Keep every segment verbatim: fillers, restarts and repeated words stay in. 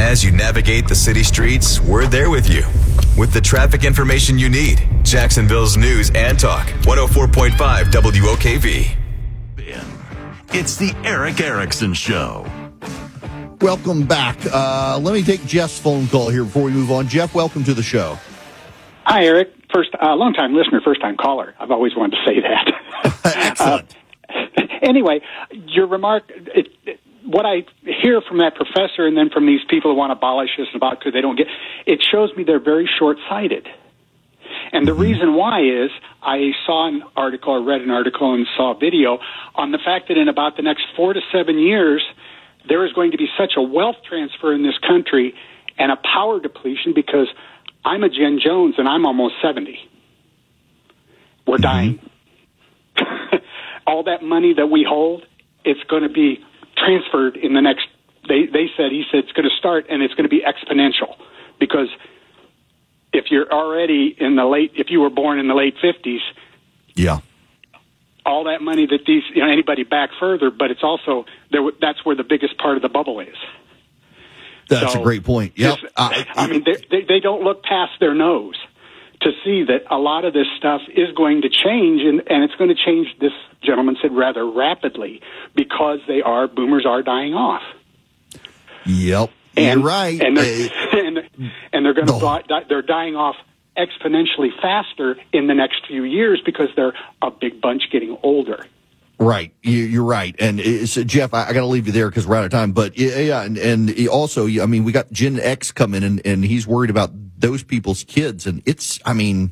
As you navigate the city streets, we're there with you with the traffic information you need. Jacksonville's news and talk. one oh four point five W O K V. It's the Erick Erickson Show. Welcome back. Uh, let me take Jeff's phone call here before we move on. Jeff, welcome to the show. Hi, Eric. First, uh, long-time listener, first-time caller. I've always wanted to say that. Excellent. Uh, anyway, your remark, it, it, what I hear from that professor and then from these people who want to abolish this about because they don't get, it shows me they're very short-sighted. And the mm-hmm. reason why is I saw an article, or read an article and saw a video on the fact that in about the next four to seven years, there is going to be such a wealth transfer in this country and a power depletion because I'm a Jen Jones and I'm almost seventy. We're mm-hmm. dying. All that money that we hold, it's going to be transferred in the next, they, they said, he said it's going to start and it's going to be exponential because if you're already in the late, if you were born in the late fifties, yeah, all that money that these, you know, anybody back further, but it's also, there. That's where the biggest part of the bubble is. That's so, a great point. Yeah, uh, I mean, they, they, they don't look past their nose to see that a lot of this stuff is going to change, and, and it's going to change, this gentleman said, rather rapidly because they are, boomers are dying off. Yep, and, you're right. And they're, and, and they're going to no. die, they're dying off exponentially faster in the next few years because they're a big bunch getting older. Right, you're right, and it's, Jeff, I, I got to leave you there because we're out of time. But yeah, and, and also, I mean, we got Gen X coming, and and he's worried about those people's kids, and it's, I mean,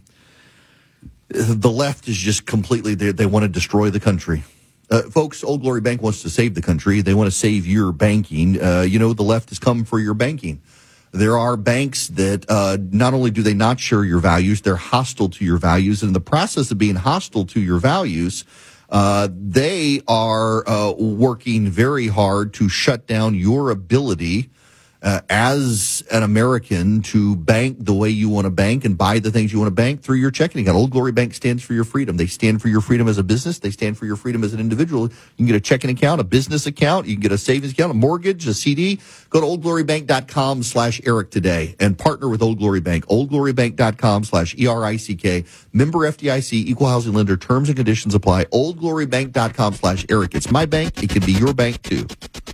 the left is just completely they, they want to destroy the country. Uh, folks, Old Glory Bank wants to save the country. They want to save your banking. Uh, you know, the left has come for your banking. There are banks that uh, not only do they not share your values, they're hostile to your values, and in the process of being hostile to your values, Uh, they are uh, working very hard to shut down your ability uh, as an American to bank the way you want to bank and buy the things you want to bank through your checking account. Old Glory Bank stands for your freedom. They stand for your freedom as a business. They stand for your freedom as an individual. You can get a checking account, a business account. You can get a savings account, a mortgage, a C D. Go to oldglorybank.com slash Eric today and partner with Old Glory Bank. oldglorybank.com slash E R I C K. Member F D I C, equal housing lender. Terms and conditions apply. oldglorybank.com slash Eric. It's my bank. It can be your bank too.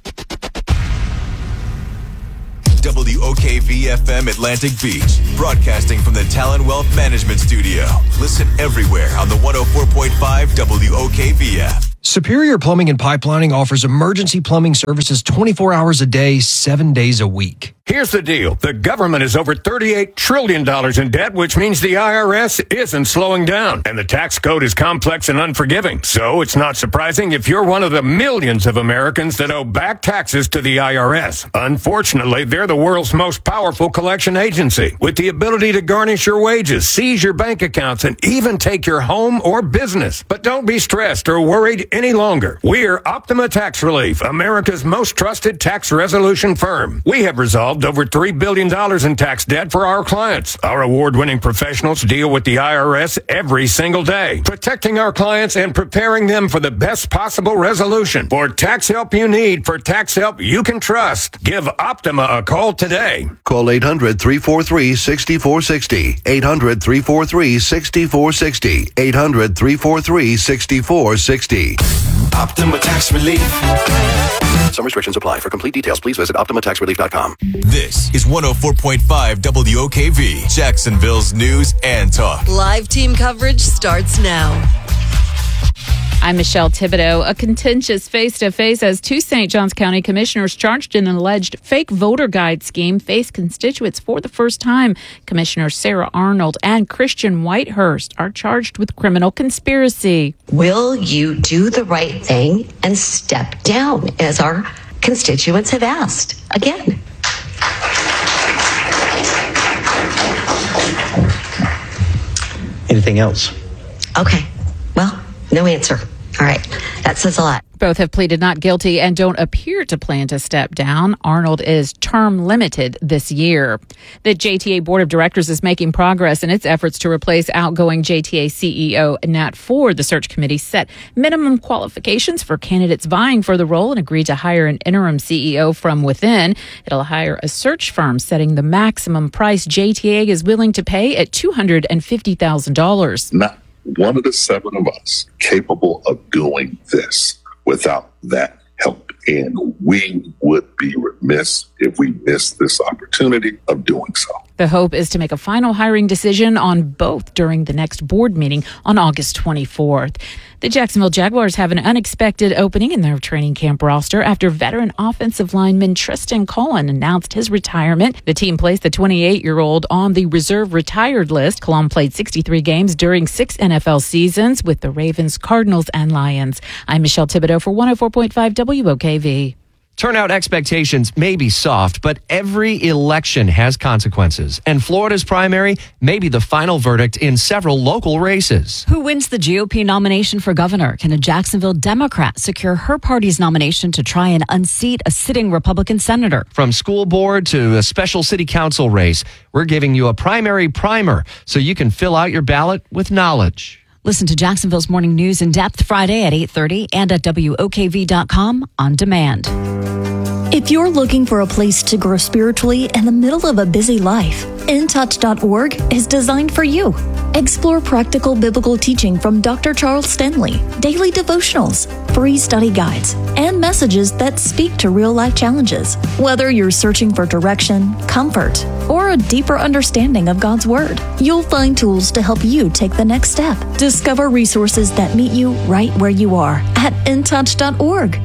W O K V F M Atlantic Beach, broadcasting from the Talon Wealth Management Studio. Listen everywhere on the one oh four point five W O K V F. Superior Plumbing and Pipelining offers emergency plumbing services twenty-four hours a day, seven days a week. Here's the deal. The government is over thirty-eight trillion dollars in debt, which means the I R S isn't slowing down. And the tax code is complex and unforgiving. So it's not surprising if you're one of the millions of Americans that owe back taxes to the I R S. Unfortunately, they're the world's most powerful collection agency, with the ability to garnish your wages, seize your bank accounts, and even take your home or business. But don't be stressed or worried any longer. We're Optima Tax Relief, America's most trusted tax resolution firm. We have resolved over three billion dollars in tax debt for our clients. Our award-winning professionals deal with the I R S every single day, protecting our clients and preparing them for the best possible resolution. For tax help you need, for tax help you can trust, give Optima a call today. Call eight hundred, three four three, six four six zero. eight hundred, three four three, six four six zero. eight hundred, three four three, six four six zero. Optima Tax Relief. Some restrictions apply. For complete details, please visit optima tax relief dot com. This is one oh four point five W O K V, Jacksonville's news and talk. Live team coverage starts now. I'm Michelle Thibodeau. A contentious face-to-face as two Saint Johns County commissioners charged in an alleged fake voter guide scheme face constituents for the first time. Commissioners Sarah Arnold and Christian Whitehurst are charged with criminal conspiracy. Will you do the right thing and step down, as our constituents have asked? Again. Anything else? Okay. Well, no answer. All right. That says a lot. Both have pleaded not guilty and don't appear to plan to step down. Arnold is term limited this year. The J T A Board of Directors is making progress in its efforts to replace outgoing J T A C E O Nat Ford. The search committee set minimum qualifications for candidates vying for the role and agreed to hire an interim C E O from within. It'll hire a search firm, setting the maximum price J T A is willing to pay at two hundred fifty thousand dollars. Not one of the seven of us capable of doing this without that help. And we would be remiss if we missed this opportunity of doing so. The hope is to make a final hiring decision on both during the next board meeting on August twenty-fourth. The Jacksonville Jaguars have an unexpected opening in their training camp roster after veteran offensive lineman Tristan Cullen announced his retirement. The team placed the twenty-eight-year-old on the reserve retired list. Cullen played sixty-three games during six N F L seasons with the Ravens, Cardinals, and Lions. I'm Michelle Thibodeau for one oh four point five W O K V. Turnout expectations may be soft, but every election has consequences. And Florida's primary may be the final verdict in several local races. Who wins the G O P nomination for governor? Can a Jacksonville Democrat secure her party's nomination to try and unseat a sitting Republican senator? From school board to a special city council race, we're giving you a primary primer so you can fill out your ballot with knowledge. Listen to Jacksonville's Morning News in Depth Friday at eight thirty and at W O K V dot com on demand. If you're looking for a place to grow spiritually in the middle of a busy life, in touch dot org is designed for you. Explore practical biblical teaching from Doctor Charles Stanley, daily devotionals, free study guides, and messages that speak to real-life challenges. Whether you're searching for direction, comfort, or a deeper understanding of God's Word, you'll find tools to help you take the next step. Discover resources that meet you right where you are at in touch dot org.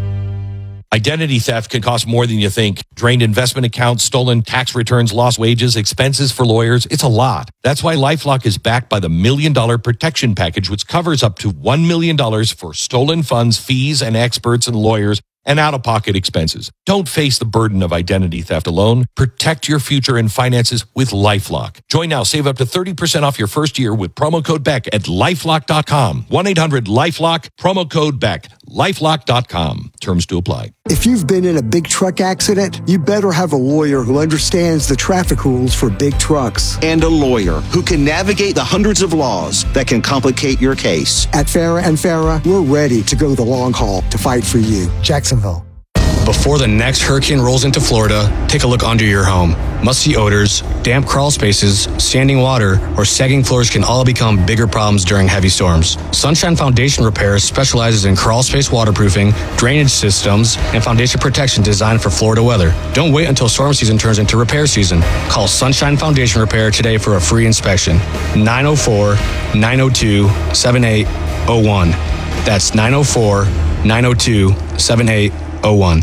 Identity theft can cost more than you think. Drained investment accounts, stolen tax returns, lost wages, expenses for lawyers. It's a lot. That's why LifeLock is backed by the Million Dollar Protection Package, which covers up to one million dollars for stolen funds, fees, and experts and lawyers, and out-of-pocket expenses. Don't face the burden of identity theft alone. Protect your future and finances with LifeLock. Join now. Save up to thirty percent off your first year with promo code Beck at lifelock dot com. one eight hundred lifelock, promo code Beck, lifelock dot com. Terms to apply. If you've been in a big truck accident, you better have a lawyer who understands the traffic rules for big trucks. And a lawyer who can navigate the hundreds of laws that can complicate your case. At Farah and Farah, we're ready to go the long haul to fight for you. Jacksonville. Before the next hurricane rolls into Florida, take a look under your home. Musty odors, damp crawl spaces, standing water, or sagging floors can all become bigger problems during heavy storms. Sunshine Foundation Repairs specializes in crawl space waterproofing, drainage systems, and foundation protection designed for Florida weather. Don't wait until storm season turns into repair season. Call Sunshine Foundation Repair today for a free inspection. nine oh four, nine oh two, seven eight oh one. That's nine oh four, nine oh two, seven eight oh one.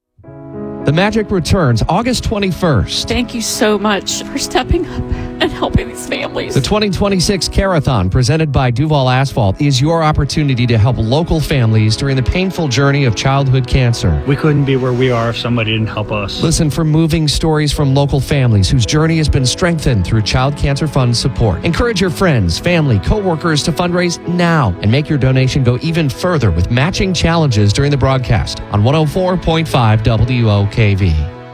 The Magic returns August twenty-first. Thank you so much for stepping up and helping these families. The twenty twenty-six Carathon, presented by Duval Asphalt, is your opportunity to help local families during the painful journey of childhood cancer. We couldn't be where we are if somebody didn't help us. Listen for moving stories from local families whose journey has been strengthened through Child Cancer Fund support. Encourage your friends, family, co-workers to fundraise now and make your donation go even further with matching challenges during the broadcast on one oh four point five W O K V.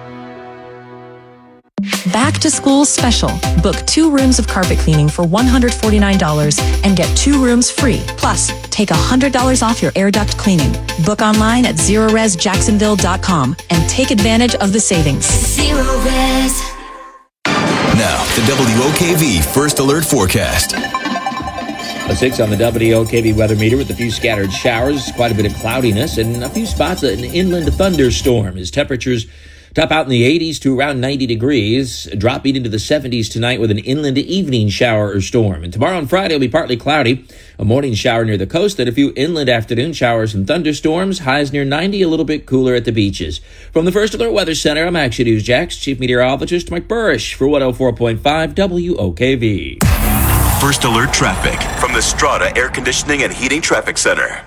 Back to school special. Book two rooms of carpet cleaning for one hundred forty-nine dollars and get two rooms free. Plus, take one hundred dollars off your air duct cleaning. Book online at zero res jacksonville dot com and take advantage of the savings. Zero Res. Now, the W O K V First Alert Forecast. A six on the W O K V weather meter with a few scattered showers, quite a bit of cloudiness, and a few spots an inland thunderstorm as temperatures top out in the eighties to around ninety degrees, dropping into the seventies tonight with an inland evening shower or storm. And tomorrow and Friday will be partly cloudy, a morning shower near the coast, and a few inland afternoon showers and thunderstorms, highs near ninety, a little bit cooler at the beaches. From the First Alert Weather Center, I'm Action News Jax Chief Meteorologist Mike Burrish for one oh four point five W O K V. First Alert Traffic from the Strata Air Conditioning and Heating Traffic Center.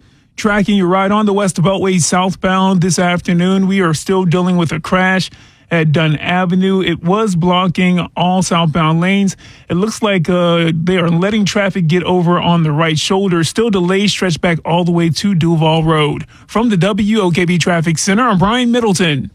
Tracking you right on the West Beltway southbound this afternoon. We are still dealing with a crash at Dunn Avenue. It was blocking all southbound lanes. It looks like uh, they are letting traffic get over on the right shoulder. Still delays stretch back all the way to Duval Road. From the W O K V Traffic Center, I'm Brian Middleton.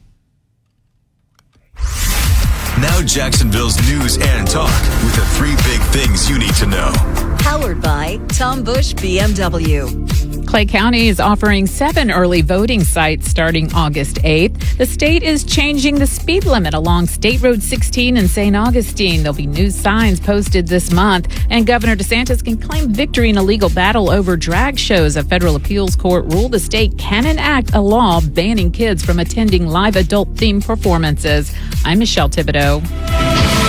Now Jacksonville's news and talk with the three big things you need to know. Powered by Tom Bush B M W. Clay County is offering seven early voting sites starting August eighth. The state is changing the speed limit along State Road sixteen in Saint Augustine. There'll be new signs posted this month, and Governor DeSantis can claim victory in a legal battle over drag shows. A federal appeals court ruled the state can enact a law banning kids from attending live adult-themed performances. I'm Michelle Thibodeau.